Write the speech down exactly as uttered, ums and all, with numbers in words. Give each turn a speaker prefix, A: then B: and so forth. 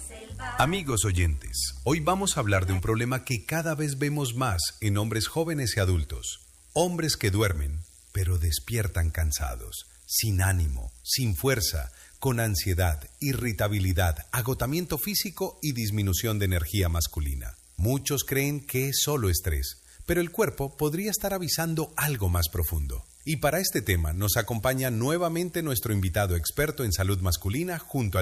A: Amigos oyentes, hoy vamos a hablar de un problema que cada vez vemos más en hombres jóvenes y adultos. Hombres que duermen, pero despiertan cansados, sin ánimo, sin fuerza, con ansiedad, irritabilidad, agotamiento físico y disminución de energía masculina. Muchos creen que es solo estrés, pero el cuerpo podría estar avisando algo más profundo. Y para este tema nos acompaña nuevamente nuestro invitado experto en salud masculina junto al